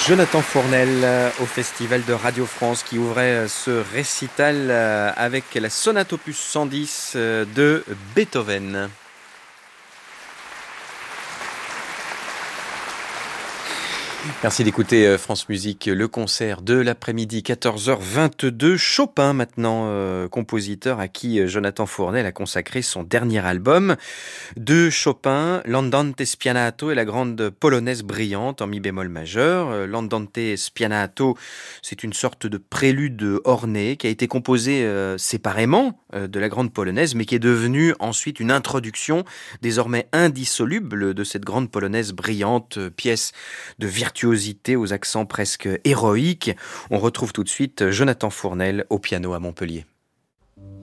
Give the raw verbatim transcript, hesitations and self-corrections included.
Jonathan Fournel euh, au Festival de Radio France qui ouvrait euh, ce récital euh, avec la sonate opus cent dix euh, de Beethoven. Merci d'écouter France Musique, le concert de l'après-midi, quatorze heures vingt-deux. Chopin maintenant, euh, compositeur à qui Jonathan Fournel a consacré son dernier album. De Chopin, l'Andante Spianato et la grande polonaise brillante en mi bémol majeur. L'Andante Spianato, c'est une sorte de prélude orné qui a été composé euh, séparément euh, de la grande polonaise, mais qui est devenu ensuite une introduction désormais indissoluble de cette grande polonaise brillante, pièce de virtuosité aux accents presque héroïques. On retrouve tout de suite Jonathan Fournel au piano à Montpellier.